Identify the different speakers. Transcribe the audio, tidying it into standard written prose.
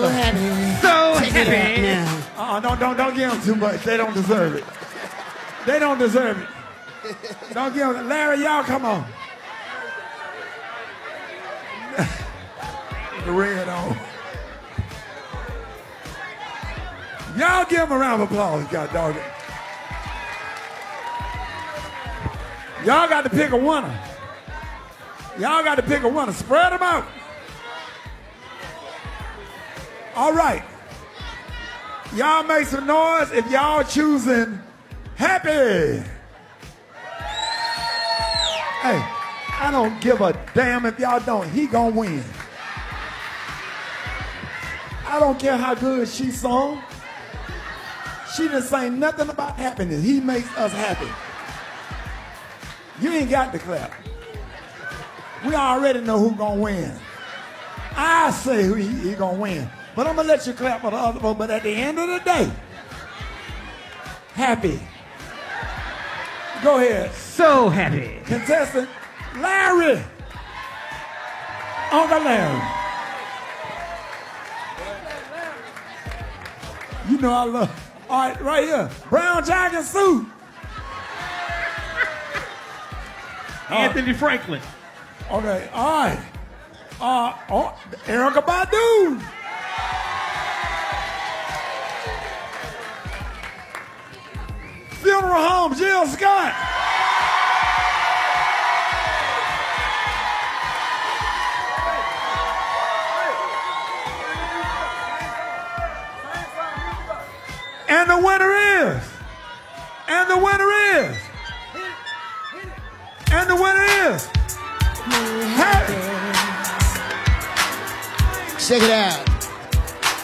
Speaker 1: happy.
Speaker 2: So
Speaker 1: Take it
Speaker 2: happy.
Speaker 1: out now. Don't give them too much. They don't deserve it. They don't deserve it. Don't give them. Larry, y'all come on. The red on. Y'all give them a round of applause, God dog it. Y'all got to pick a winner. Y'all got to pick a winner. Spread them out. All right. Y'all make some noise if y'all choosing happy. Hey, I don't give a damn if y'all don't. He gonna win. I don't care how good she sung. She didn't say nothing about happiness. He makes us happy. You ain't got to clap. We already know who's gonna win. I say who he gonna win. But I'm gonna let you clap for the other one. But at the end of the day, happy. Go ahead.
Speaker 2: So happy.
Speaker 1: Contestant Larry. Uncle Larry. You know I love. All right, right here. Brown jogging suit.
Speaker 2: Anthony Franklin.
Speaker 1: Okay, all right. Erykah Badu. Funeral Home, Jill Scott. And the winner is. And the winner is. And the winner is. Happy.
Speaker 3: Check it out.